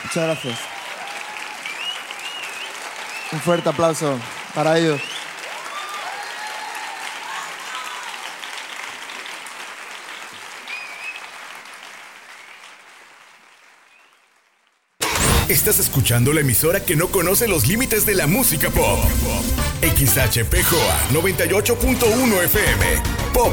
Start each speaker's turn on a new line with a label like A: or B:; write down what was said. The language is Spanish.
A: Muchas gracias. Un fuerte aplauso para ellos.
B: Estás escuchando la emisora que no conoce los límites de la música pop. XHPJOA 98.1 FM. Pop